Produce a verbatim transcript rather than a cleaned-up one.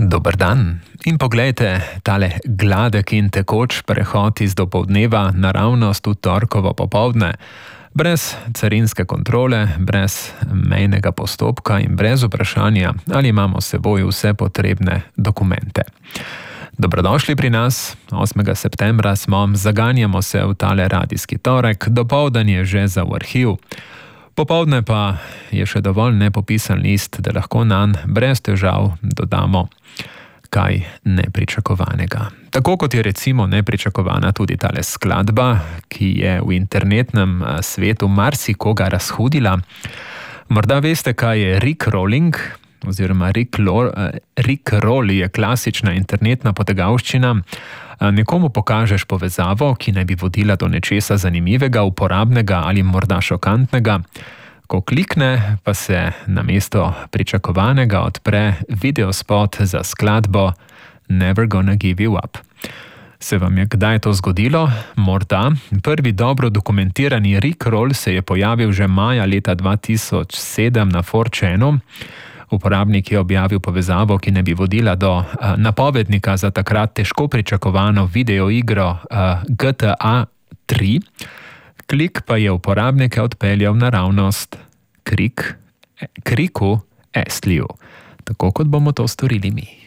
Dober dan in poglejte tale gladek in tekoč prehod iz dopoldneva naravnost v torkovo popoldne. Brez carinske kontrole, brez mejnega postopka in brez vprašanja, ali imamo s seboj vse potrebne dokumente. Dobrodošli pri nas, osmega septembra smo, zaganjamo se v tale radijski torek, dopoldan je že za v arhiv. Popoldne pa je še dovolj nepopisan list, da lahko nanj brez težav dodamo kaj nepričakovanega. Tako kot je recimo nepričakovana tudi tale skladba, ki je v internetnem svetu marsikoga razhudila. Morda veste, kaj je rickrolling, oziroma rickroll je klasična internetna potegavščina. Nekomu pokažeš povezavo, ki naj bi vodila do nečesa zanimivega, uporabnega ali morda šokantnega. Ko klikne, pa se namesto pričakovanega odpre videospot za skladbo Never Gonna Give You Up. Se vam je kdaj to zgodilo? Morda. Prvi dobro dokumentirani rickroll se je pojavil že maja leta dva tisoč sedem na four chanu. Uporabnik je objavil povezavo, ki ne bi vodila do uh, napovednika za takrat težko pričakovano videoigro uh, G T A tri. Klik pa je uporabnike odpeljal naravnost krik, kriku Estliju, tako kot bomo to storili mi.